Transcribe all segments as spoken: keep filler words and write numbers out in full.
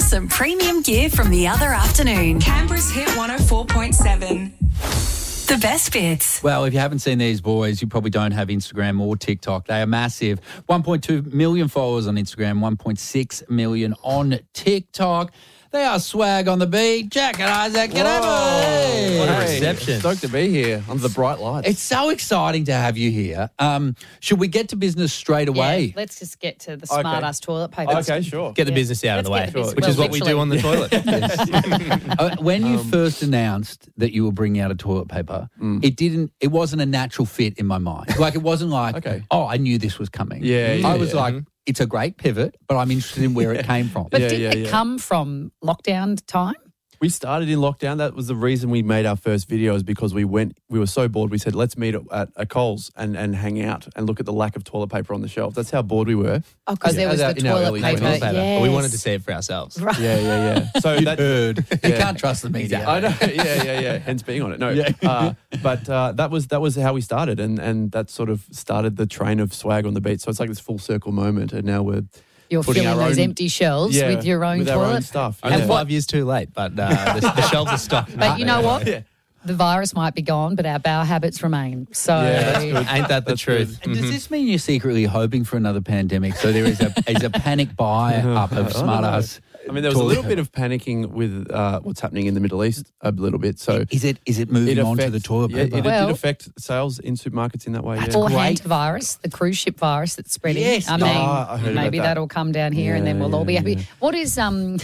some premium gear from the other afternoon. Canberra's Hit one oh four point seven. The best bits. Well, if you haven't seen these boys, you probably don't have Instagram or TikTok. They are massive. one point two million followers on Instagram, one point six million on TikTok. They are Swag on the Beat. Jack and Isaac, g'day, boys. What a Hey, reception. Stoked to be here under the bright lights. It's so exciting to have you here. Um, should we get to business straight away? Yeah, let's just get to the smart ass toilet paper. okay, sure. Get the Yeah. business out of the way, Let's get the business- which well, is what we do on the toilet. Uh, when you first announced that you were bringing out a toilet paper, it didn't. It wasn't a natural fit in my mind. Like it wasn't like, Okay. oh, I knew this was coming. Yeah, yeah, I was yeah. like, it's a great pivot, but I'm interested in where it came from. But Yeah, didn't yeah, it yeah. come from lockdown time? We started in lockdown. That was the reason we made our first videos because we went. We were so bored. We said, let's meet at, at a Coles and, and hang out and look at the lack of toilet paper on the shelves. That's how bored we were. Oh, because there was As our- the in our toilet early paper. twenties. But Yes. we wanted to see it for ourselves. Right. Yeah, yeah, yeah. So that Heard. You Yeah. can't trust the media. I know. Yeah, yeah, yeah. Hence being on it. No, uh, but uh, that was that was how we started, and and that sort of started the train of Swag on the Beat. So it's like this full circle moment, and now we're You're putting filling our those own- empty shelves yeah, with your own with toilet. our own stuff. Only Yeah. five years too late, but uh, the, the shelves are stocked. But you know what? Yeah. The virus might be gone, but our bowel habits remain. So Yeah, that's good. Ain't that the That's truth? And does this mean you're secretly hoping for another pandemic? So there is a is a panic buy up of smart ass. I mean, there was a little bit of panicking with uh, what's happening in the Middle East a little bit. So Is it is it moving it on to affects- the toilet yeah, paper? it, Well- did affect sales in supermarkets in that way. Yeah. or great. hantavirus, the cruise ship virus that's spreading. Yes. I mean, Ah, I heard about maybe that. that'll come down here and then Yeah, we'll all be yeah, happy. yeah. What is um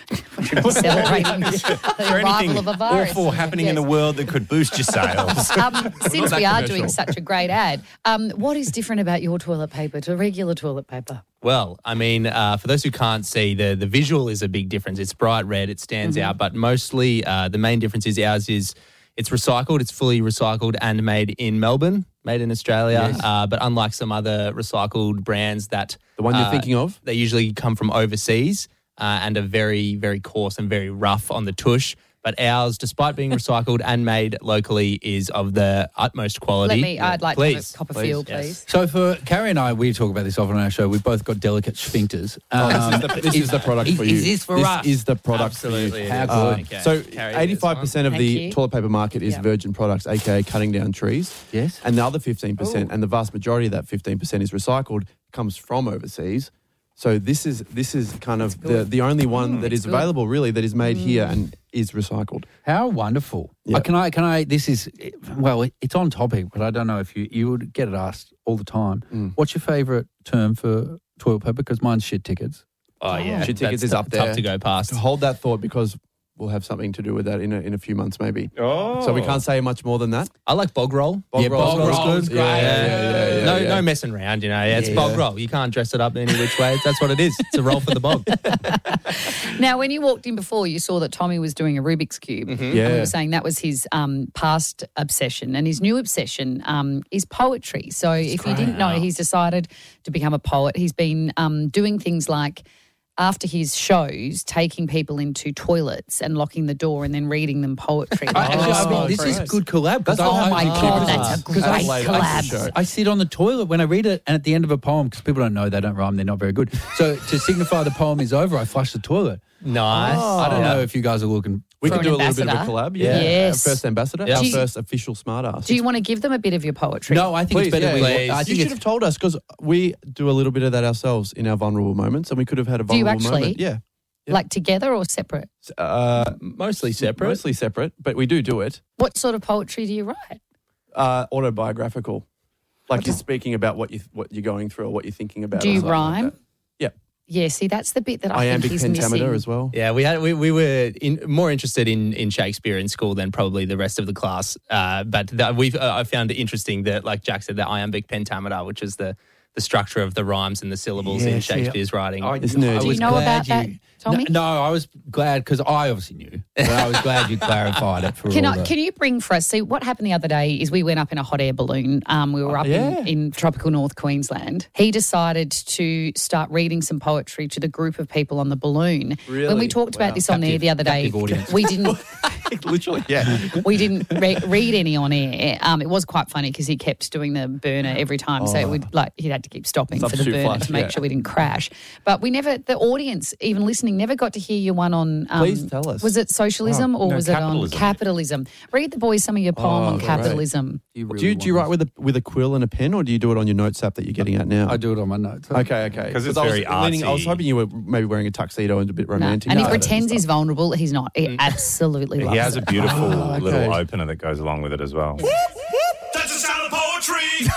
celebrating the arrival of a virus? awful happening in Yes. the world that could boost your sales. Um, since that we are commercial. doing such a great ad, um, what is different about your toilet paper to regular toilet paper? Well, I mean, uh, for those who can't see, the, the visual is a big difference. It's bright red, it stands out, but mostly uh, the main difference is ours is it's recycled, it's fully recycled and made in Melbourne, made in Australia. Yes. Uh, but unlike some other recycled brands that The one you're uh, thinking of? they usually come from overseas uh, and are very, very coarse and very rough on the tush. But ours, despite being recycled and made locally, is of the utmost quality. Let me, I'd like Please. to have a copper Please. feel, Yes. please. So for Carrie and I, we talk about this often on our show. We've both got delicate sphincters. Oh, this, Um, is the, this is the product is- for you. is this for this us? is the product Absolutely. for you. it How is. good. Okay. So Carry this eighty-five percent of Thank the you. toilet paper market is Yeah. virgin products, aka cutting down trees. Yes. And the other fifteen percent, and the vast majority of that fifteen percent is recycled, comes from overseas. So this is this is kind of the, the only one that is good. available really that is made here and is recycled. How wonderful! Yeah. Uh, can I? Can I? This is well, it- it's on topic, but I don't know if you you would get it asked all the time. Mm. What's your favourite term for toilet paper? Because mine's shit tickets. Oh, yeah. Shit tickets That's is up t- tough there. to go past. Hold that thought because we'll have something to do with that in a, in a few months maybe. Oh. So we can't say much more than that. I like bog roll. Bog Yeah, roll's bog good. roll's great. Yeah, yeah, yeah, yeah, no, yeah. no messing around. You know, yeah, it's Yeah. bog roll. You can't dress it up any which way. That's what it is. It's a roll for the bog. Now, when you walked in before, you saw that Tommy was doing a Rubik's Cube. And we Yeah. were saying that was his um, past obsession. And his new obsession um, is poetry. So if you didn't know, he's decided to become a poet. He's been um, doing things like, after his shows, taking people into toilets and locking the door and then reading them poetry. I, actually, I mean, Oh, this is great. good collab. 'cause That's I- what oh I- my happens God, to that's a Because great Adelaide has the collab. show. I sit on the toilet when I read it, and at the end of a poem, because people don't know, they don't rhyme, they're not very good. So to signify the poem is over, I flush the toilet. Nice. I don't know if you guys are looking. We For could an do a little bit of a ambassador? collab. Yeah. Yeah. Yes. Our first ambassador, Yeah. our Do you- first official smartass. Do you want to give them a bit of your poetry? No, I think Please, it's better. yeah, we, please. I you think should it's have told us because we do a little bit of that ourselves in our vulnerable moments, and we could have had a Do you vulnerable actually? moment. Yeah, Like together or separate? uh, Mostly separate. mostly separate, but we do do it. What sort of poetry do you write? Uh, autobiographical, like you're speaking about what you what you're going through or what you're thinking about. Do or you something like rhyme? that. Yeah, Yeah, see, that's the bit that I iambic think he's pentameter missing. as well. Yeah, we had we, we were in, more interested in, in Shakespeare in school than probably the rest of the class. Uh, but that we've uh, I found it interesting that, like Jack said, the iambic pentameter, which is the the structure of the rhymes and the syllables Yeah, in see, Shakespeare's writing. I, It's nerdy. I Do you was know glad about that, you- Tommy? No, no, I was glad because I obviously knew. But I was glad you clarified it for Can all I, the... can you bring for us? See, what happened the other day is we went up in a hot air balloon. Um, we were up yeah. in, in tropical North Queensland. He decided to start reading some poetry to the group of people on the balloon. Really? When we talked about Wow. this on there the other day, Captive audience. we didn't. Literally, yeah. We didn't re- read any on air. Um, it was quite funny because he kept doing the burner every time, so it would like he had to keep stopping for the Substitute burner flush, to make yeah. sure we didn't crash. But we never, the audience, even listening, never got to hear your one on. Um, Please tell us. Was it socialism or no, was it on capitalism. capitalism? Read the boys some of your poem Oh, on great. capitalism. You Do you, do you write with a with a quill and a pen, or do you do it on your notes app that you're getting at now? I do it on my notes. Okay, okay. 'Cause it's I was very leaning- I was artsy. hoping you were maybe wearing a tuxedo and a bit No. romantic. And he No, pretends that he's stuff. vulnerable. He's not. He absolutely loves He has it. a beautiful Oh, okay. little opener that goes along with it as well. That's the sound of poetry.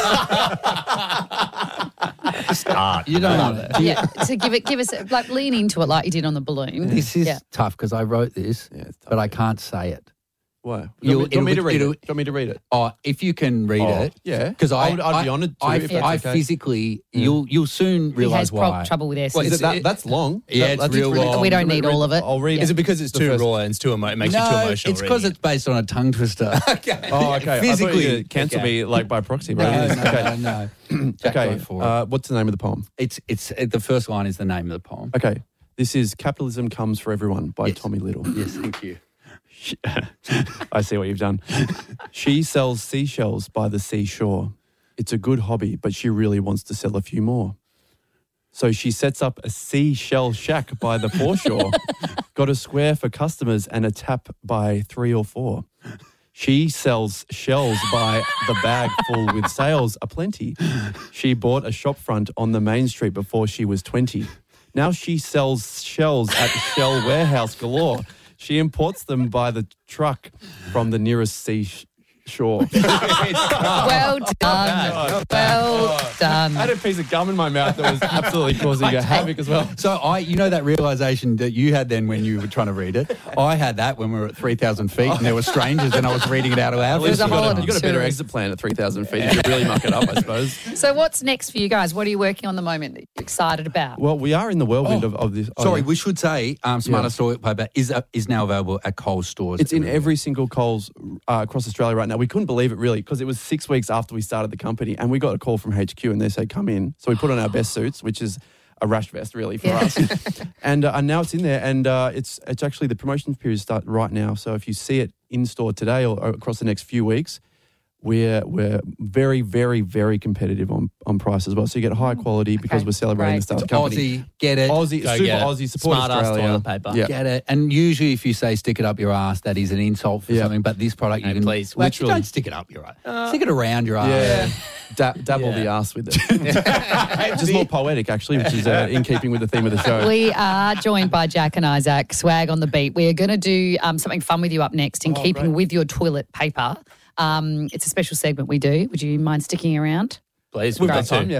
Just art. You don't know that. Yeah, to give it, give us like lean into it like you did on the balloon. This is yeah. tough because I wrote this, Yeah, it's tough. but I can't say it. Why? Do You'll- you want me- do you want me to it'll- read it? Do it'll- you want me to read it? Oh, if you can read Oh, it, yeah. because I, I would- I'd be honoured to I, if that's I okay. physically, you'll you'll soon He realise has pro- why. trouble with S. Well, Is it's- it that, it- that's long. Yeah, That- it's that's real really long. We don't Read- need all of it. I'll read Yeah. Is it because it's The too first- raw and it's too emo- it makes you too no, emotional? it's because reading it's based on a tongue twister. okay. Oh, okay. Physically. I cancel Okay. me like by proxy. No, Right? no, okay. no, no. Jack, Okay. go for it. Uh, what's the name of the poem? It's it's uh, the first line is the name of the poem. Okay. This is Capitalism Comes for Everyone by Yes. Tommy Little. Yes, thank you. I see what you've done. She sells seashells by the seashore. It's a good hobby, but she really wants to sell a few more. So she sets up a seashell shack by the foreshore. Got a square for customers and a tap by three or four. She sells shells by the bag full with sales aplenty. She bought a shopfront on the main street before she was twenty. Now she sells shells at Shell Warehouse galore. She imports them by the truck from the nearest seashore. Well done. Well done. I had a piece of gum in my mouth that was absolutely causing a havoc as well. So I, you know, that realization that you had then when you were trying to read it. I had that when we were at three thousand feet and there were strangers and I was reading it out loud. There's a you got whole a, you got a better tourist. exit plan at three thousand feet if you really muck it up, I suppose. So what's next for you guys? What are you working on at the moment that you're excited about? Well, we are in the whirlwind Oh, of, of this. oh, Sorry, yeah. we should say um, Smartest Toilet Paper is uh, is now available at Coles stores. It's in every single Coles uh, across Australia right now. We couldn't believe it really because it was six weeks after we started the company and we got a call from H Q and they said, come in. So we put on our best suits, which is a rash vest really for Yeah. us. and, uh, and now it's in there and uh, it's it's actually the promotion period start right now. So if you see it in store today or, or across the next few weeks, we're we're very, very, very competitive on, on price as well. So you get high quality because Okay, we're celebrating great. the start It's of the company. Aussie, get it. Aussie, Go super get it. Aussie, support Smart ass Australia. toilet paper. Yeah. Get it. And usually if you say stick it up your ass, that is an insult for Yeah. something. But this product, you No, can please, Well, actually, literally. don't stick it up your ass. stick it around your ass. Yeah. Da- dabble Yeah. the ass with it. Which is more poetic, actually, which is uh, in keeping with the theme of the show. We are joined by Jack and Isaac, Swag on the Beat. We are going to do um, something fun with you up next in Oh, keeping great. with your toilet paper. Um, it's a special segment we do. Would you mind sticking around? Please, We've we've got got time,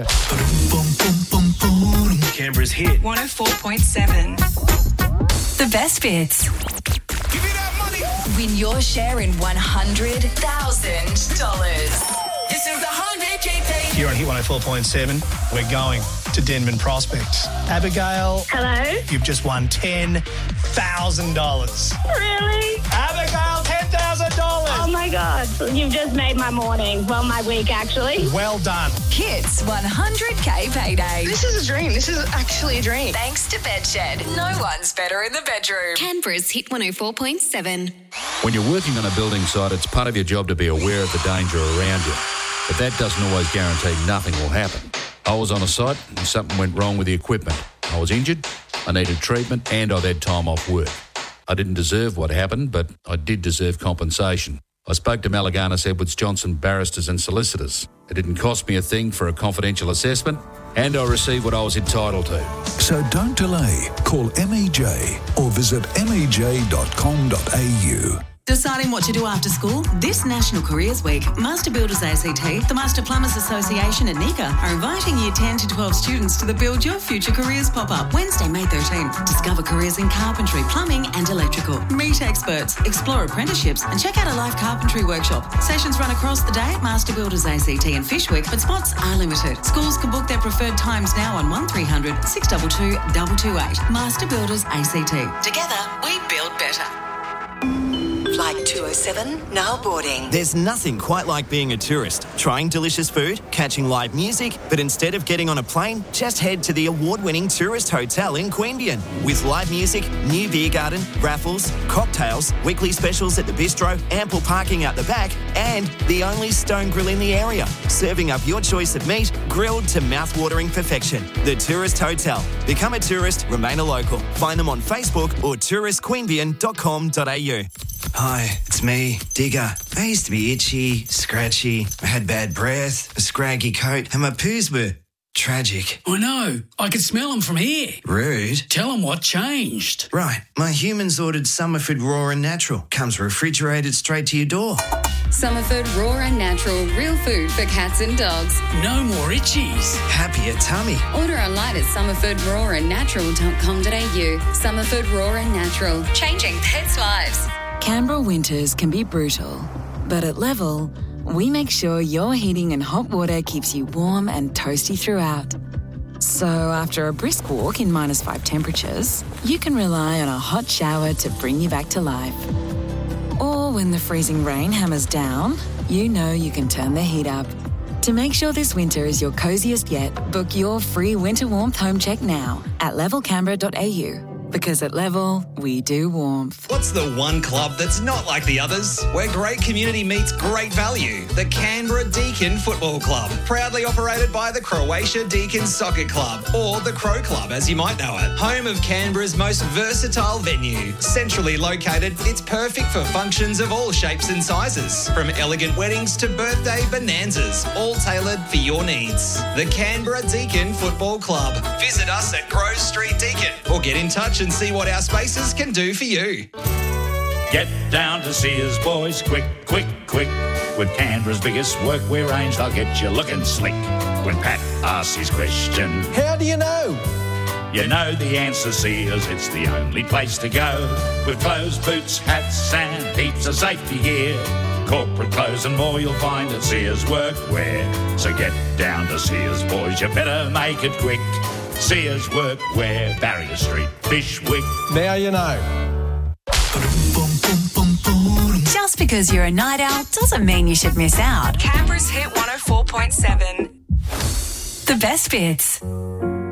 to. yeah. Canberra's hit. one oh four point seven. The best bits. Give me that money. Win your share in one hundred thousand dollars. This is the one hundred K pay. Here on Hit one oh four point seven, we're going to Denman Prospect. Abigail, Hello? you've just won ten thousand dollars. Really? Abigail, ten thousand dollars. Oh my God. You've just made my morning. Well, my week, actually. Well done. Hits one hundred K payday. This is a dream. This is actually a dream. Thanks to Bedshed. No one's better in the bedroom. Canberra's Hit one oh four point seven. When you're working on a building site, it's part of your job to be aware of the danger around you. But that doesn't always guarantee nothing will happen. I was on a site and something went wrong with the equipment. I was injured, I needed treatment, and I'd had time off work. I didn't deserve what happened, but I did deserve compensation. I spoke to Malaganas Edwards Johnson barristers and solicitors. It didn't cost me a thing for a confidential assessment, and I received what I was entitled to. So don't delay. Call M E J or visit m e j dot com dot a u. Deciding what to do after school? This National Careers Week, Master Builders A C T, the Master Plumbers Association and NICA are inviting Year ten to twelve students to the Build Your Future Careers pop-up Wednesday, May thirteenth. Discover careers in carpentry, plumbing and electrical. Meet experts, explore apprenticeships and check out a live carpentry workshop. Sessions run across the day at Master Builders A C T and Fishwick, but spots are limited. Schools can book their preferred times now on one three hundred, six two two, two two eight. Master Builders A C T. Together, we build better. Fly Flight two oh seven, now boarding. There's nothing quite like being a tourist, trying delicious food, catching live music, but instead of getting on a plane, just head to the award-winning Tourist Hotel in Queanbeyan. With live music, new beer garden, raffles, cocktails, weekly specials at the bistro, ample parking out the back, and the only stone grill in the area, serving up your choice of meat, grilled to mouth-watering perfection. The Tourist Hotel. Become a tourist, remain a local. Find them on Facebook or tourist queanbeyan dot com dot a u. Hi, it's me, Digger. I used to be itchy, scratchy, I had bad breath, a scraggy coat, and my poos were tragic. I know. I can smell them from here. Rude. Tell them what changed. Right. My humans ordered Summerford Raw and Natural. Comes refrigerated straight to your door. Summerford Raw and Natural, real food for cats and dogs. No more itchies. Happier tummy. Order online at summerford raw and natural dot com dot a u. Summerford Raw and Natural, changing pets' lives. Canberra winters can be brutal, but at Level, we make sure your heating and hot water keeps you warm and toasty throughout. So after a brisk walk in minus five temperatures, you can rely on a hot shower to bring you back to life. Or when the freezing rain hammers down, you know you can turn the heat up. To make sure this winter is your coziest yet, book your free winter warmth home check now at level canberra dot a u. Because at Level, we do warmth. What's the one club that's not like the others? Where great community meets great value. The Canberra Deakin Football Club. Proudly operated by the Croatia Deakin Soccer Club, or the Crow Club as you might know it. Home of Canberra's most versatile venue. Centrally located, it's perfect for functions of all shapes and sizes. From elegant weddings to birthday bonanzas, all tailored for your needs. The Canberra Deakin Football Club. Visit us at Grove Street Deakin or get in touch and see what our spaces can do for you. Get down to Sears, boys, quick, quick, quick. With Canberra's biggest workwear range, they'll get you looking slick. When Pat asks his question, how do you know? You know the answer, Sears, it's the only place to go. With clothes, boots, hats and heaps of safety gear. Corporate clothes and more you'll find at Sears Workwear. So get down to Sears, boys, you better make it quick. Sears Workwear, Barrier Street, Bishwick. Now you know. Just because you're a night owl doesn't mean you should miss out. Canberra's Hit one oh four point seven. The best bits.